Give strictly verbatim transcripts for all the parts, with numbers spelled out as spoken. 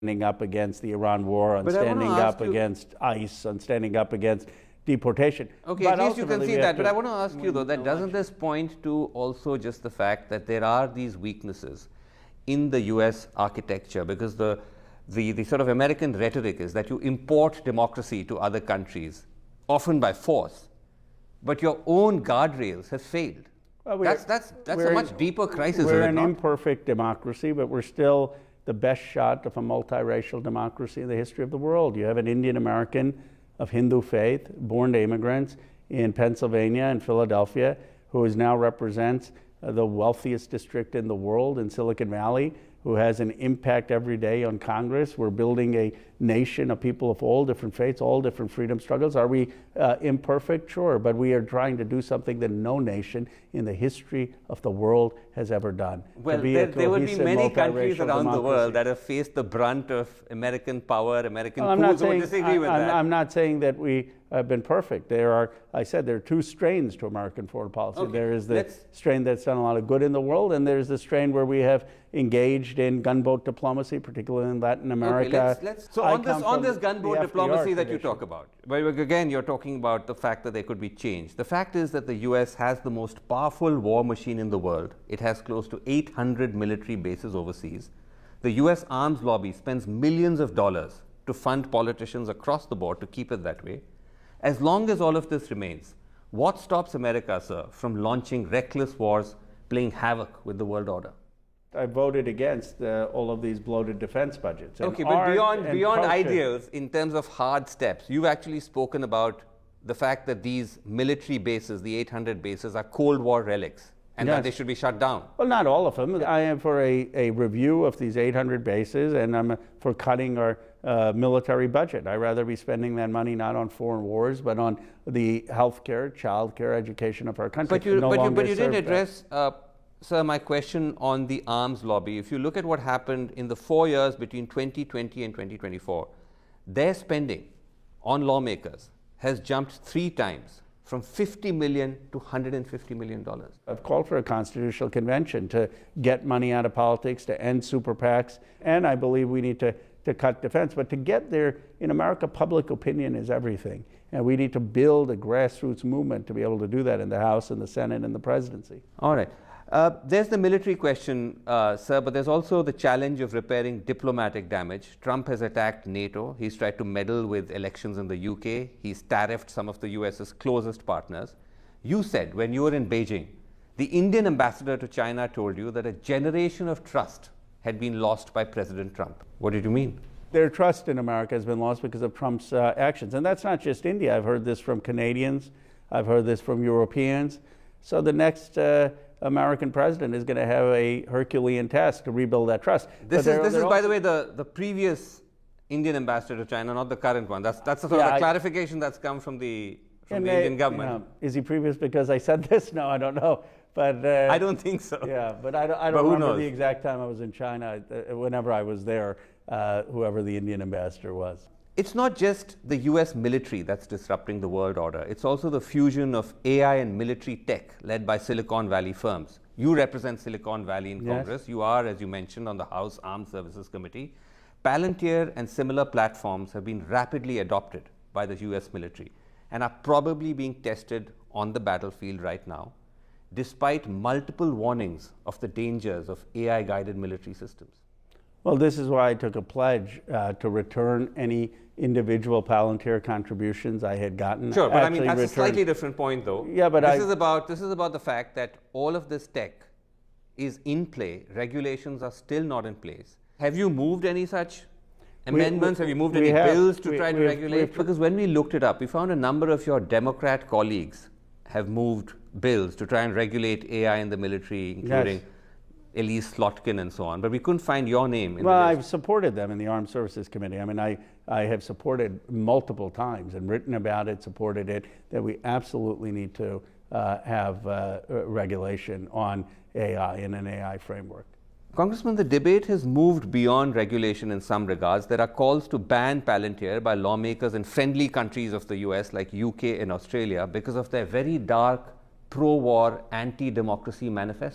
standing up against the Iran war, on But standing up you, against ICE, on standing up against deportation. Okay, but at least you can see that. But I want to ask you, though, that doesn't election. this point to also just the fact that there are these weaknesses in the U S architecture? Because the, the, the sort of American rhetoric is that you import democracy to other countries, often by force, but your own guardrails have failed. Well, that's that's, that's a much deeper crisis, We're is it an not? imperfect democracy, but we're still the best shot of a multiracial democracy in the history of the world. You have an Indian American of Hindu faith, born to immigrants in Pennsylvania and Philadelphia, who is now represents uh, the wealthiest district in the world in Silicon Valley, who has an impact every day on Congress. We're building a nation of people of all different faiths, all different freedom struggles. Are we uh, imperfect? Sure, but we are trying to do something that no nation in the history of the world has ever done. Well, there, there would be many countries around democracy. the world that have faced the brunt of American power, American well, coups, who would disagree I, with I'm, that. I'm not saying that we have been perfect. There are, I said, there are two strains to American foreign policy. Okay. There is the Let's, strain that's done a lot of good in the world, and there's the strain where we have engaged in gunboat diplomacy, particularly in Latin America. Okay, let's, let's, so I on this, on this gunboat diplomacy that you talk about, but again, you're talking about the fact that there could be change. The fact is that the U S has the most powerful war machine in the world. It has close to eight hundred military bases overseas. The U S arms lobby spends millions of dollars to fund politicians across the board to keep it that way. As long as all of this remains, what stops America, sir, from launching reckless wars, playing havoc with the world order? I voted against uh, all of these bloated defense budgets. Okay, but beyond, beyond ideals, in terms of hard steps, you've actually spoken about the fact that these military bases, the eight hundred bases, are Cold War relics and yes. that they should be shut down. Well, not all of them. I am for a, a review of these eight hundred bases, and I'm for cutting our uh, military budget. I'd rather be spending that money not on foreign wars, but on the health care, child care, education of our country. But you, no but you, but you didn't address, uh, sir, my question on the arms lobby. If you look at what happened in the four years between twenty twenty and twenty twenty-four, their spending on lawmakers has jumped three times, from fifty million to one hundred fifty million dollars. I've called for a constitutional convention to get money out of politics, to end super PACs, and I believe we need to, to cut defense. But to get there, in America, public opinion is everything. And we need to build a grassroots movement to be able to do that in the House and the Senate and the presidency. All right. Uh, there's the military question, uh, sir, but there's also the challenge of repairing diplomatic damage. Trump has attacked NATO. He's tried to meddle with elections in the U K. He's tariffed some of the U S's closest partners. You said when you were in Beijing, the Indian ambassador to China told you that a generation of trust had been lost by President Trump. What did you mean? Their trust in America has been lost because of Trump's uh, actions. And that's not just India. I've heard this from Canadians. I've heard this from Europeans. So the next uh, American president is going to have a Herculean task to rebuild that trust. This is, this is by the way, the, the previous Indian ambassador to China, not the current one. That's, that's a sort yeah, of a I, clarification that's come from the, from the they, Indian government. You know, is he previous because I said this? No, I don't know. But uh, I don't think so. Yeah, but I don't, I don't remember the exact time I was in China. Uh, whenever I was there, uh, whoever the Indian ambassador was. It's not just the U S military that's disrupting the world order. It's also the fusion of A I and military tech led by Silicon Valley firms. You represent Silicon Valley in yes. Congress. You are, as you mentioned, on the House Armed Services Committee. Palantir and similar platforms have been rapidly adopted by the U S military and are probably being tested on the battlefield right now, despite multiple warnings of the dangers of A I-guided military systems. Well, this is why I took a pledge uh, to return any individual Palantir contributions I had gotten. Sure, but Actually I mean, that's return. a slightly different point, though. Yeah, but this I, is about this is about the fact that all of this tech is in play. Regulations are still not in place. Have you moved any such amendments? We, we, have you moved any have, bills to we, try to we've, regulate? We've, because when we looked it up, we found a number of your Democrat colleagues have moved bills to try and regulate A I in the military, including yes. Elise Slotkin and so on, but we couldn't find your name in well, the list. list. I've supported them in the Armed Services Committee. I mean, I, I have supported multiple times and written about it, supported it, that we absolutely need to uh, have uh, regulation on A I in an A I framework. Congressman, the debate has moved beyond regulation in some regards. There are calls to ban Palantir by lawmakers in friendly countries of the U S like U K and Australia because of their very dark pro-war, anti-democracy manifesto.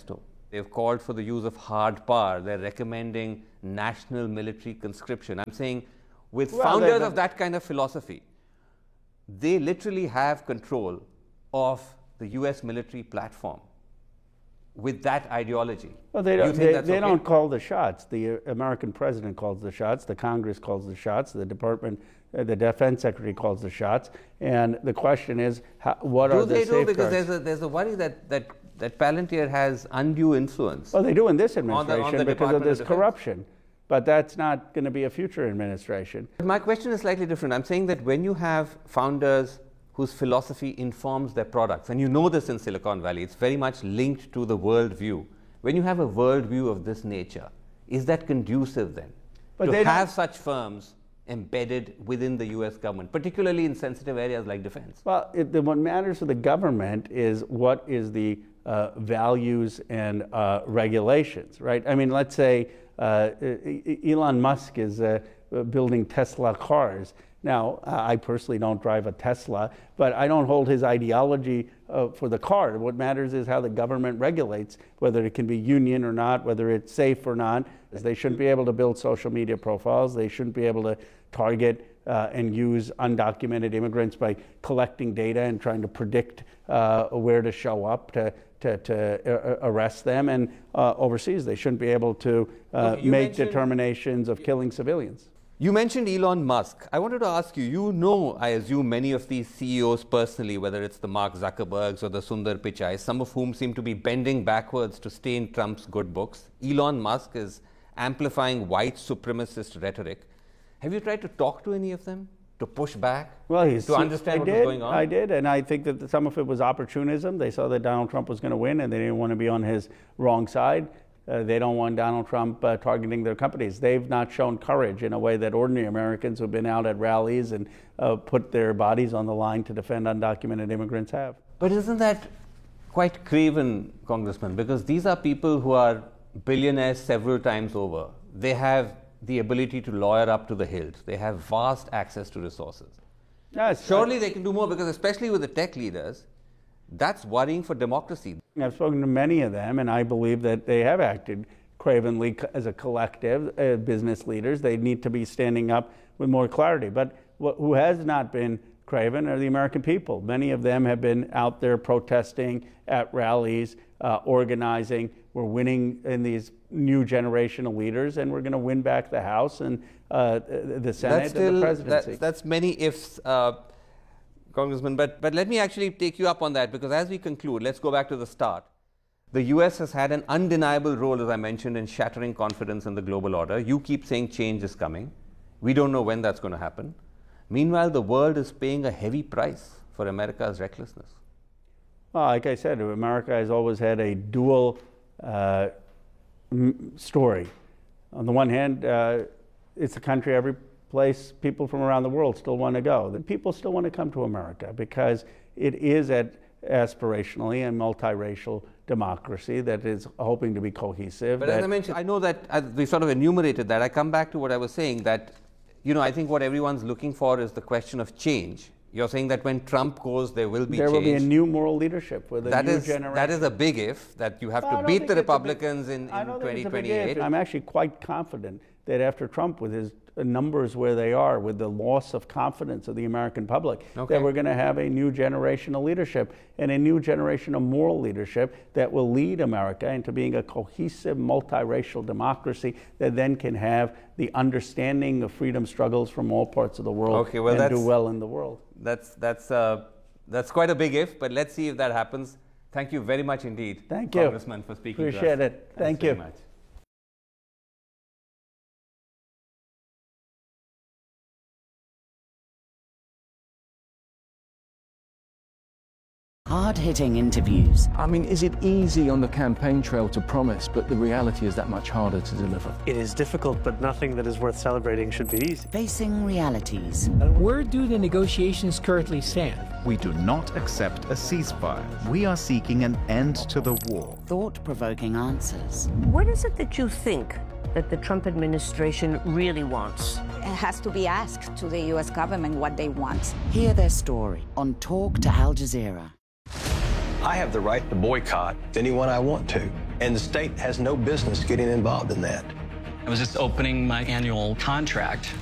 They've called for the use of hard power. They're recommending national military conscription. I'm saying with well, founders of that kind of philosophy, they literally have control of the U S military platform with that ideology. Well, they don't, they, they okay? don't call the shots. The American president calls the shots. The Congress calls the shots. The Department, uh, the Defense Secretary calls the shots. And the question is, how, what do are the they safeguards? do? Because there's a, there's a worry that, that, that Palantir has undue influence. Well, they do in this administration on the, on the because of this of corruption. But that's not going to be a future administration. But my question is slightly different. I'm saying that when you have founders whose philosophy informs their products, and you know this in Silicon Valley, it's very much linked to the worldview. When you have a worldview of this nature, is that conducive then but to have such firms embedded within the U S government, particularly in sensitive areas like defense? Well, it, the, what matters to the government is what is the uh, values and uh, regulations, right? I mean, let's say uh, Elon Musk is uh, building Tesla cars. Now, I personally don't drive a Tesla, but I don't hold his ideology uh, for the car. What matters is how the government regulates, whether it can be union or not, whether it's safe or not. They shouldn't be able to build social media profiles. They shouldn't be able to target uh, and use undocumented immigrants by collecting data and trying to predict uh, where to show up to, to, to arrest them. And uh, overseas, they shouldn't be able to uh, okay, make determinations of killing civilians. You mentioned Elon Musk. I wanted to ask you, you know, I assume, many of these C E Os personally, whether it's the Mark Zuckerbergs or the Sundar Pichai, some of whom seem to be bending backwards to stay in Trump's good books. Elon Musk is amplifying white supremacist rhetoric. Have you tried to talk to any of them, to push back, well, he's, to understand I what did, was going on? I did, and I think that some of it was opportunism. They saw that Donald Trump was going to win, and they didn't want to be on his wrong side. Uh, they don't want Donald Trump uh, targeting their companies. They've not shown courage in a way that ordinary Americans who've been out at rallies and uh, put their bodies on the line to defend undocumented immigrants have. But isn't that quite craven, Congressman? Because these are people who are billionaires several times over. They have the ability to lawyer up to the hilt. They have vast access to resources. Yes, Surely I, they can do more, because especially with the tech leaders, that's worrying for democracy. I've spoken to many of them, and I believe that they have acted cravenly as a collective, uh, business leaders. They need to be standing up with more clarity. But wh- who has not been craven are the American people. Many of them have been out there protesting at rallies, uh, organizing. We're winning in these new generation of leaders, and we're going to win back the House and uh, the Senate that's still, and the presidency. That's, that's many ifs. Uh, Congressman, but, but let me actually take you up on that, because as we conclude, let's go back to the start. The U S has had an undeniable role, as I mentioned, in shattering confidence in the global order. You keep saying change is coming. We don't know when that's going to happen. Meanwhile, the world is paying a heavy price for America's recklessness. Well, like I said, America has always had a dual uh, m- story. On the one hand, uh, it's a country every place people from around the world still want to go. The people still want to come to America because it is at aspirationally a multiracial democracy that is hoping to be cohesive. But as I mentioned, I know that as we sort of enumerated that. I come back to what I was saying, that, you know, I think what everyone's looking for is the question of change. You're saying that when Trump goes, there will be there change. There will be a new moral leadership with a that new is, generation. That is a big if, that you have well, to beat the Republicans big, in, in twenty twenty-eight. I'm actually quite confident that after Trump, with his numbers where they are, with the loss of confidence of the American public, okay. that we're going to have a new generation of leadership and a new generation of moral leadership that will lead America into being a cohesive, multiracial democracy that then can have the understanding of freedom struggles from all parts of the world okay, well, and do well in the world. That's, that's, uh, that's quite a big if, but let's see if that happens. Thank you very much indeed, Thank you. Congressman, for speaking Appreciate to us. it. Thank Thanks you. very much. Hard-hitting interviews. I mean, is it easy on the campaign trail to promise, but the reality is that much harder to deliver? It is difficult, but nothing that is worth celebrating should be easy. Facing realities. Where do the negotiations currently stand? We do not accept a ceasefire. We are seeking an end to the war. Thought-provoking answers. What is it that you think that the Trump administration really wants? It has to be asked to the U S government what they want. Hear their story on Talk to Al Jazeera. I have the right to boycott anyone I want to. and the state has no business getting involved in that. I was just opening my annual contract